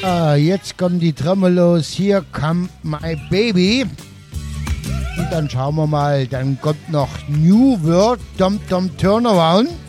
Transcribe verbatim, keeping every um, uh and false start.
Jetzt kommen die Tremolos, hier come my baby. Und dann schauen wir mal, dann kommt noch New World, Dom Dom Turnaround.